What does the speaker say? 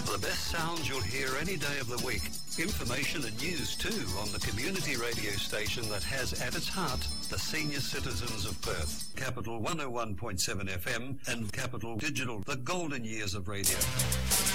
The best sounds you'll hear any day of the week. Information and news too on the community radio station that has at its heart the senior citizens of Perth. Capital 101.7 FM and Capital Digital, the golden years of radio.